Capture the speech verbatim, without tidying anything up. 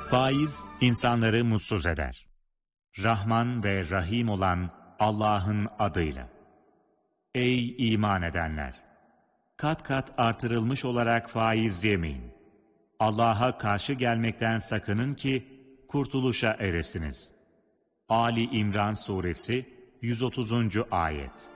Faiz insanları mutsuz eder. Rahman ve Rahim olan Allah'ın adıyla. Ey iman edenler! Kat kat artırılmış olarak faiz yemeyin. Allah'a karşı gelmekten sakının ki kurtuluşa eresiniz. Ali İmran Suresi yüz otuzuncu Ayet.